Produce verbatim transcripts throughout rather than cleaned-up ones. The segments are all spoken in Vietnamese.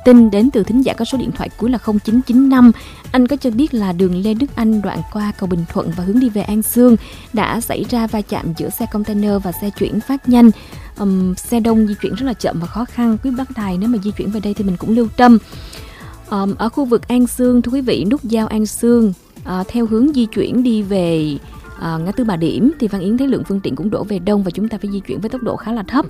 tin đến từ thính giả có số điện thoại cuối là không chín chín năm. Anh có cho biết là đường Lê Đức Anh đoạn qua cầu Bình Thuận và hướng đi về An Xương đã xảy ra va chạm giữa xe container và xe chuyển phát nhanh. Um, xe đông di chuyển rất là chậm và khó khăn. Quý bác tài nếu mà di chuyển về đây thì mình cũng lưu tâm. Um, ở khu vực An Xương, thưa quý vị, nút giao An Xương uh, theo hướng di chuyển đi về uh, ngã tư Bà Điểm thì Văn Yến thấy lượng phương tiện cũng đổ về đông và chúng ta phải di chuyển với tốc độ khá là thấp.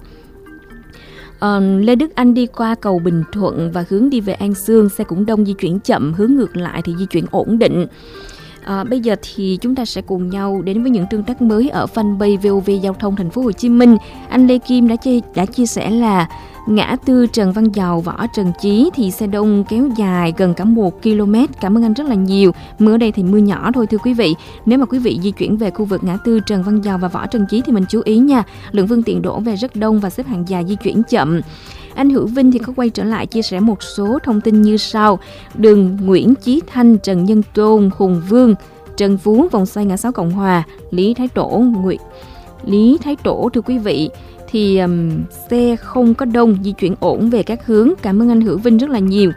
Uh, Lê Đức Anh đi qua cầu Bình Thuận và hướng đi về An Xương, xe cũng đông, di chuyển chậm, hướng ngược lại thì di chuyển ổn định. À, bây giờ thì chúng ta sẽ cùng nhau đến với những tương tác mới ở fanpage vê o vê Giao thông Thành phố Hồ Chí Minh. Anh Lê Kim đã chia, đã chia sẻ là ngã tư Trần Văn Dầu, Võ Trần Chí thì xe đông kéo dài gần cả một ki lô mét. Cảm ơn anh rất là nhiều. Mưa ở đây thì mưa nhỏ thôi thưa quý vị. Nếu mà quý vị di chuyển về khu vực ngã tư Trần Văn Dầu và Võ Trần Chí thì mình chú ý nha. Lượng phương tiện đổ về rất đông và xếp hàng dài, di chuyển chậm. Anh Hữu Vinh thì có quay trở lại chia sẻ một số thông tin như sau. Đường Nguyễn Chí Thanh, Trần Nhân Tôn, Hùng Vương, Trần Phú, vòng xoay ngã sáu Cộng Hòa, Lý Thái Tổ, Nguyễn Lý Thái Tổ thưa quý vị thì um, xe không có đông, di chuyển ổn về các hướng. Cảm ơn anh Hữu Vinh rất là nhiều.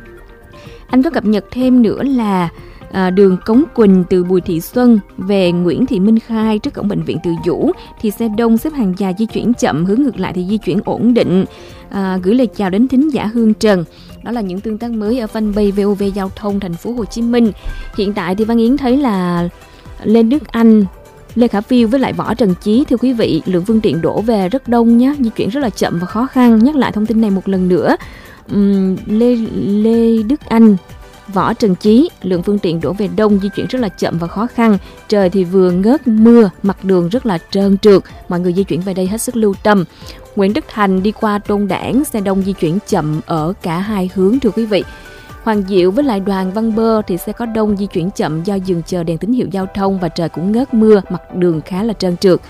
Anh có cập nhật thêm nữa là à, đường Cống Quỳnh từ Bùi Thị Xuân về Nguyễn Thị Minh Khai trước cổng bệnh viện Từ Dũ thì xe đông, xếp hàng dài, di chuyển chậm, hướng ngược lại thì di chuyển ổn định. À, gửi lời chào đến thính giả Hương Trần. Đó là những tương tác mới ở fanpage vê o vê Giao thông Thành phố Hồ Chí Minh. Hiện tại thì Văn Yến thấy là Lê Đức Anh, Lê Khả Phiêu với lại Võ Trần Chí thưa quý vị, lượng phương tiện đổ về rất đông nhé, di chuyển rất là chậm và khó khăn. Nhắc lại thông tin này một lần nữa. Uhm, Lê Lê Đức Anh, Võ Trần Chí, lượng phương tiện đổ về đông, di chuyển rất là chậm và khó khăn. Trời thì vừa ngớt mưa, mặt đường rất là trơn trượt, mọi người di chuyển về đây hết sức lưu tâm. Nguyễn Đức Thành đi qua Tôn Đản, xe đông di chuyển chậm ở cả hai hướng thưa quý vị. Hoàng Diệu với lại Đoàn Văn Bơ thì xe có đông, di chuyển chậm do dừng chờ đèn tín hiệu giao thông và trời cũng ngớt mưa, mặt đường khá là trơn trượt.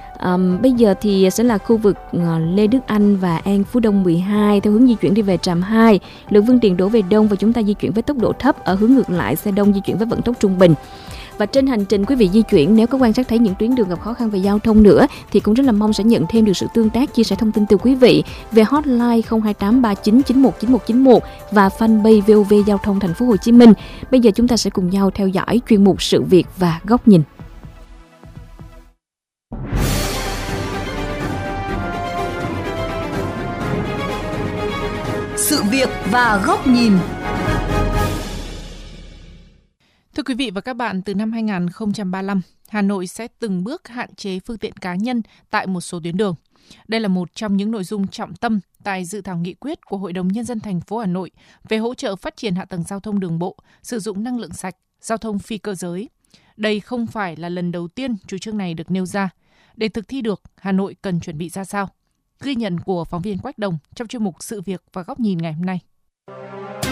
Um, bây giờ thì sẽ là khu vực uh, Lê Đức Anh và An Phú Đông mười hai theo hướng di chuyển đi về Tràm hai. Lượng phương tiện đổ về đông và chúng ta di chuyển với tốc độ thấp, ở hướng ngược lại xe đông di chuyển với vận tốc trung bình. Và trên hành trình quý vị di chuyển, nếu có quan sát thấy những tuyến đường gặp khó khăn về giao thông nữa thì cũng rất là mong sẽ nhận thêm được sự tương tác, chia sẻ thông tin từ quý vị về hotline không hai tám ba chín chín một chín một chín một và fanpage vê o vê Giao thông Thành phố Hồ Chí Minh. Bây giờ chúng ta sẽ cùng nhau theo dõi chuyên mục Sự việc và Góc nhìn. Sự việc và Góc nhìn. Thưa quý vị và các bạn, từ năm hai không ba lăm, Hà Nội sẽ từng bước hạn chế phương tiện cá nhân tại một số tuyến đường. Đây là một trong những nội dung trọng tâm tại dự thảo nghị quyết của Hội đồng Nhân dân thành phố Hà Nội về hỗ trợ phát triển hạ tầng giao thông đường bộ, sử dụng năng lượng sạch, giao thông phi cơ giới. Đây không phải là lần đầu tiên chủ trương này được nêu ra. Để thực thi được, Hà Nội cần chuẩn bị ra sao? Ghi nhận của phóng viên Quách Đồng trong chuyên mục Sự việc và Góc nhìn ngày hôm nay.